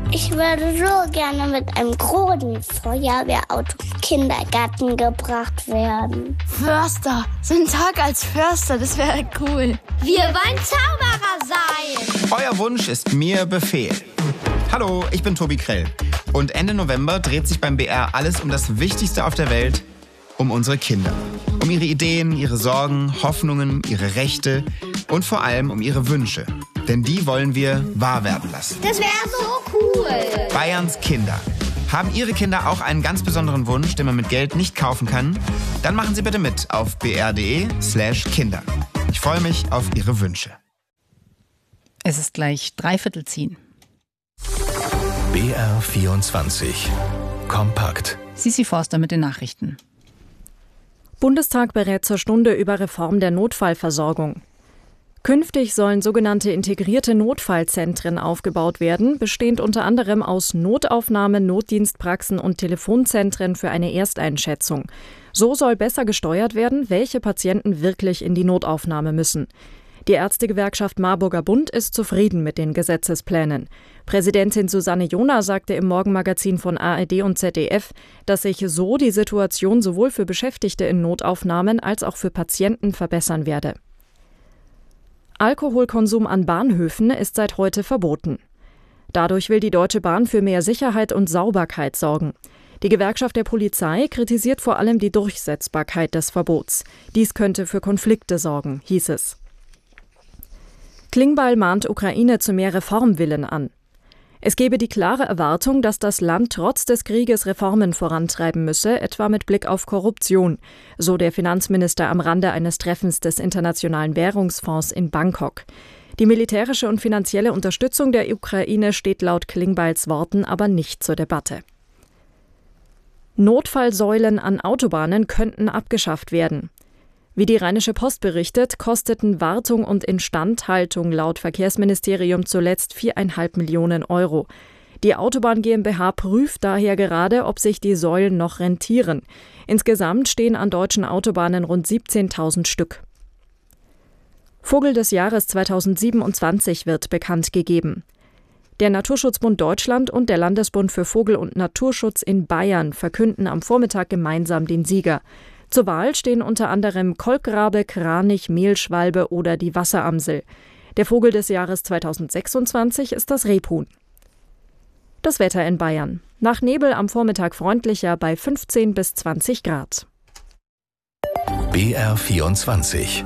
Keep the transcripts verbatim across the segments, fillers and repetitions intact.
Ich würde so gerne mit einem großen Feuerwehrauto im Kindergarten gebracht werden. Förster, so ein Tag als Förster, das wäre cool. Wir wollen Zauberer sein. Euer Wunsch ist mir Befehl. Hallo, ich bin Tobi Krell. Und Ende November dreht sich beim B R alles um das Wichtigste auf der Welt, um unsere Kinder. Um ihre Ideen, ihre Sorgen, Hoffnungen, ihre Rechte und vor allem um ihre Wünsche. Denn die wollen wir wahr werden lassen. Das wäre so cool. Bayerns Kinder. Haben Ihre Kinder auch einen ganz besonderen Wunsch, den man mit Geld nicht kaufen kann? Dann machen Sie bitte mit auf br.de slash Kinder. Ich freue mich auf Ihre Wünsche. Es ist gleich dreiviertel zehn. B R vierundzwanzig. Kompakt. Sissi Forster mit den Nachrichten. Bundestag berät zur Stunde über Reform der Notfallversorgung. Künftig sollen sogenannte integrierte Notfallzentren aufgebaut werden, bestehend unter anderem aus Notaufnahme, Notdienstpraxen und Telefonzentren für eine Ersteinschätzung. So soll besser gesteuert werden, welche Patienten wirklich in die Notaufnahme müssen. Die Ärztegewerkschaft Marburger Bund ist zufrieden mit den Gesetzesplänen. Präsidentin Susanne Johner sagte im Morgenmagazin von A R D und Z D F, dass sich so die Situation sowohl für Beschäftigte in Notaufnahmen als auch für Patienten verbessern werde. Alkoholkonsum an Bahnhöfen ist seit heute verboten. Dadurch will die Deutsche Bahn für mehr Sicherheit und Sauberkeit sorgen. Die Gewerkschaft der Polizei kritisiert vor allem die Durchsetzbarkeit des Verbots. Dies könnte für Konflikte sorgen, hieß es. Klingbeil mahnt Ukraine zu mehr Reformwillen an. Es gebe die klare Erwartung, dass das Land trotz des Krieges Reformen vorantreiben müsse, etwa mit Blick auf Korruption, so der Finanzminister am Rande eines Treffens des Internationalen Währungsfonds in Bangkok. Die militärische und finanzielle Unterstützung der Ukraine steht laut Klingbeils Worten aber nicht zur Debatte. Notfallsäulen an Autobahnen könnten abgeschafft werden. Wie die Rheinische Post berichtet, kosteten Wartung und Instandhaltung laut Verkehrsministerium zuletzt viereinhalb Millionen Euro. Die Autobahn GmbH prüft daher gerade, ob sich die Säulen noch rentieren. Insgesamt stehen an deutschen Autobahnen rund siebzehntausend Stück. Vogel des Jahres zweitausendsiebenundzwanzig wird bekannt gegeben. Der Naturschutzbund Deutschland und der Landesbund für Vogel- und Naturschutz in Bayern verkünden am Vormittag gemeinsam den Sieger. Zur Wahl stehen unter anderem Kolkrabe, Kranich, Mehlschwalbe oder die Wasseramsel. Der Vogel des Jahres zweitausendsechsundzwanzig ist das Rebhuhn. Das Wetter in Bayern. Nach Nebel am Vormittag freundlicher bei fünfzehn bis zwanzig Grad. B R vierundzwanzig.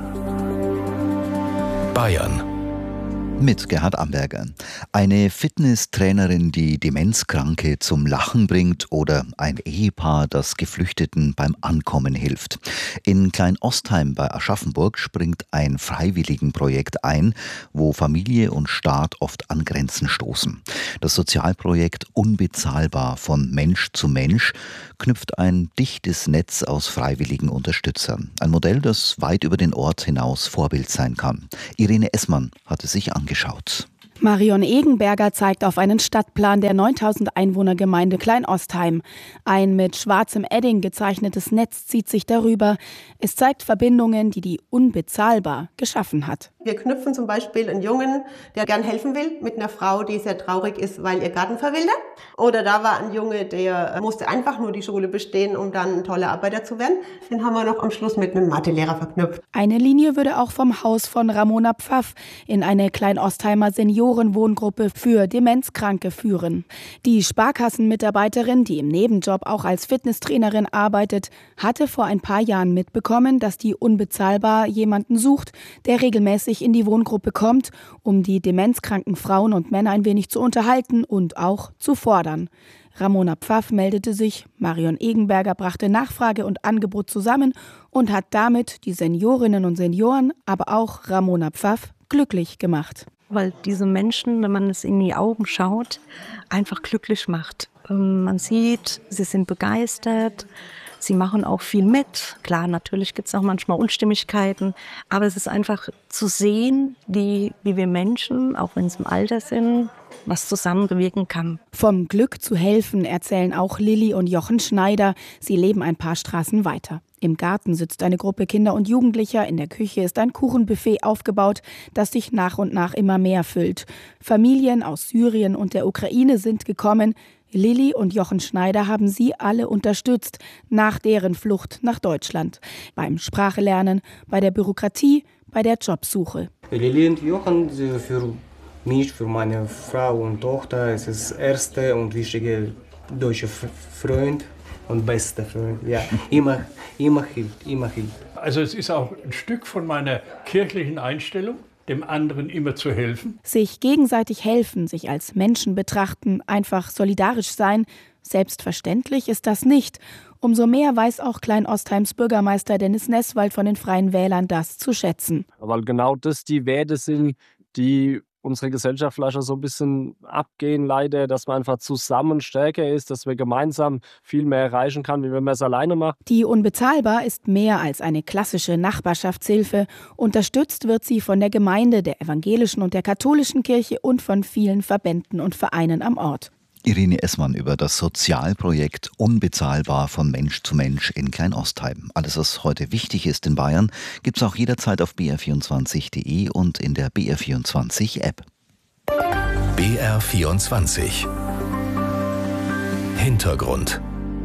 Bayern. Mit Gerhard Amberger. Eine Fitnesstrainerin, die Demenzkranke zum Lachen bringt, oder ein Ehepaar, das Geflüchteten beim Ankommen hilft. In Kleinostheim bei Aschaffenburg springt ein Freiwilligenprojekt ein, wo Familie und Staat oft an Grenzen stoßen. Das Sozialprojekt Unbezahlbar von Mensch zu Mensch knüpft ein dichtes Netz aus freiwilligen Unterstützern. Ein Modell, das weit über den Ort hinaus Vorbild sein kann. Irene Essmann hat es sich angeschaut. Marion Egenberger zeigt auf einen Stadtplan der neuntausend Einwohnergemeinde Kleinostheim. Ein mit schwarzem Edding gezeichnetes Netz zieht sich darüber. Es zeigt Verbindungen, die die Unbezahlbar geschaffen hat. Wir knüpfen zum Beispiel einen Jungen, der gern helfen will, mit einer Frau, die sehr traurig ist, weil ihr Garten verwildert. Oder da war ein Junge, der musste einfach nur die Schule bestehen, um dann ein toller Arbeiter zu werden. Den haben wir noch am Schluss mit einem Mathelehrer verknüpft. Eine Linie würde auch vom Haus von Ramona Pfaff in eine Kleinostheimer Seniorenwohngruppe für Demenzkranke führen. Die Sparkassenmitarbeiterin, die im Nebenjob auch als Fitnesstrainerin arbeitet, hatte vor ein paar Jahren mitbekommen, dass die Unbezahlbar jemanden sucht, der regelmäßig in die Wohngruppe kommt, um die demenzkranken Frauen und Männer ein wenig zu unterhalten und auch zu fordern. Ramona Pfaff meldete sich, Marion Egenberger brachte Nachfrage und Angebot zusammen und hat damit die Seniorinnen und Senioren, aber auch Ramona Pfaff glücklich gemacht. Weil diese Menschen, wenn man es in die Augen schaut, einfach glücklich macht. Man sieht, sie sind begeistert. Sie machen auch viel mit. Klar, natürlich gibt es auch manchmal Unstimmigkeiten, aber es ist einfach zu sehen, wie, wie wir Menschen, auch wenn sie im Alter sind, was zusammen bewirken kann. Vom Glück zu helfen erzählen auch Lilly und Jochen Schneider. Sie leben ein paar Straßen weiter. Im Garten sitzt eine Gruppe Kinder und Jugendlicher, in der Küche ist ein Kuchenbuffet aufgebaut, das sich nach und nach immer mehr füllt. Familien aus Syrien und der Ukraine sind gekommen. Lilly und Jochen Schneider haben sie alle unterstützt, nach deren Flucht nach Deutschland. Beim Sprachelernen, bei der Bürokratie, bei der Jobsuche. Lilly und Jochen, für mich, für meine Frau und Tochter, ist das erste und wichtige deutsche Freund und bester Freund. Ja, immer, immer hilft, immer hilft. Also es ist auch ein Stück von meiner kirchlichen Einstellung, dem anderen immer zu helfen. Sich gegenseitig helfen, sich als Menschen betrachten, einfach solidarisch sein, selbstverständlich ist das nicht. Umso mehr weiß auch Klein-Ostheims Bürgermeister Dennis Nesswald von den Freien Wählern das zu schätzen. Weil genau das die Werte sind, die unsere Gesellschaft vielleicht so ein bisschen abgehen leider, dass man einfach zusammen stärker ist, dass wir gemeinsam viel mehr erreichen kann, wie wenn man es alleine macht. Die Unbezahlbar ist mehr als eine klassische Nachbarschaftshilfe. Unterstützt wird sie von der Gemeinde, der evangelischen und der katholischen Kirche und von vielen Verbänden und Vereinen am Ort. Irene Essmann über das Sozialprojekt Unbezahlbar von Mensch zu Mensch in Klein-Ostheim. Alles, was heute wichtig ist in Bayern, gibt es auch jederzeit auf b r vierundzwanzig punkt d e und in der B R vierundzwanzig App. B R vierundzwanzig Hintergrund.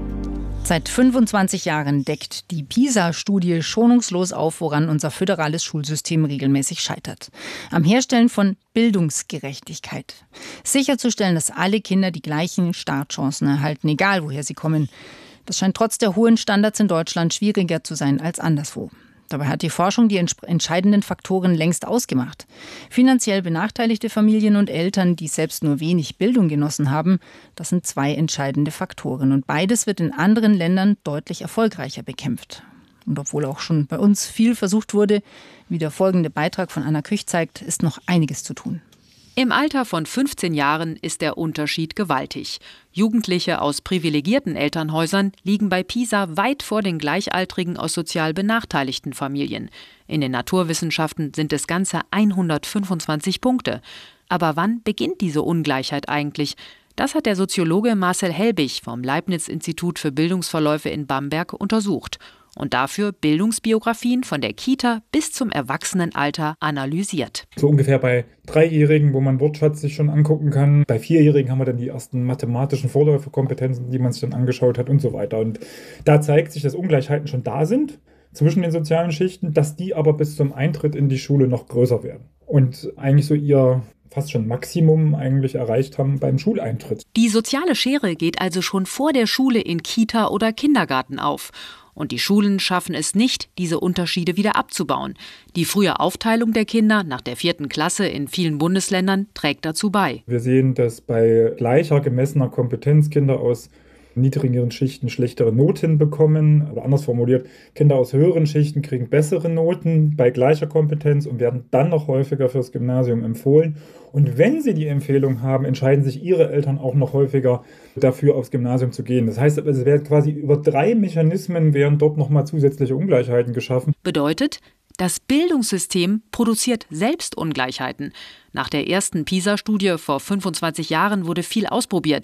Seit fünfundzwanzig Jahren deckt die PISA-Studie schonungslos auf, woran unser föderales Schulsystem regelmäßig scheitert. Am Herstellen von Bildungsgerechtigkeit. Sicherzustellen, dass alle Kinder die gleichen Startchancen erhalten, egal woher sie kommen. Das scheint trotz der hohen Standards in Deutschland schwieriger zu sein als anderswo. Dabei hat die Forschung die entscheidenden Faktoren längst ausgemacht. Finanziell benachteiligte Familien und Eltern, die selbst nur wenig Bildung genossen haben, das sind zwei entscheidende Faktoren. Und beides wird in anderen Ländern deutlich erfolgreicher bekämpft. Und obwohl auch schon bei uns viel versucht wurde, wie der folgende Beitrag von Anna Küch zeigt, ist noch einiges zu tun. Im Alter von fünfzehn Jahren ist der Unterschied gewaltig. Jugendliche aus privilegierten Elternhäusern liegen bei PISA weit vor den Gleichaltrigen aus sozial benachteiligten Familien. In den Naturwissenschaften sind es ganze hundertfünfundzwanzig Punkte. Aber wann beginnt diese Ungleichheit eigentlich? Das hat der Soziologe Marcel Helbig vom Leibniz-Institut für Bildungsverläufe in Bamberg untersucht. Und dafür Bildungsbiografien von der Kita bis zum Erwachsenenalter analysiert. So ungefähr bei Dreijährigen, wo man Wortschatz sich schon angucken kann. Bei Vierjährigen haben wir dann die ersten mathematischen Vorläuferkompetenzen, die man sich dann angeschaut hat und so weiter. Und da zeigt sich, dass Ungleichheiten schon da sind zwischen den sozialen Schichten, dass die aber bis zum Eintritt in die Schule noch größer werden. Und eigentlich so ihr fast schon Maximum eigentlich erreicht haben beim Schuleintritt. Die soziale Schere geht also schon vor der Schule in Kita oder Kindergarten auf. Und die Schulen schaffen es nicht, diese Unterschiede wieder abzubauen. Die frühe Aufteilung der Kinder nach der vierten Klasse in vielen Bundesländern trägt dazu bei. Wir sehen, dass bei gleicher gemessener Kompetenz Kinder aus niedrigeren Schichten schlechtere Noten bekommen. Oder anders formuliert, Kinder aus höheren Schichten kriegen bessere Noten bei gleicher Kompetenz und werden dann noch häufiger fürs Gymnasium empfohlen. Und wenn sie die Empfehlung haben, entscheiden sich ihre Eltern auch noch häufiger dafür, aufs Gymnasium zu gehen. Das heißt, es werden quasi über drei Mechanismen werden dort nochmal zusätzliche Ungleichheiten geschaffen. Bedeutet, das Bildungssystem produziert selbst Ungleichheiten. Nach der ersten PISA-Studie vor fünfundzwanzig Jahren wurde viel ausprobiert.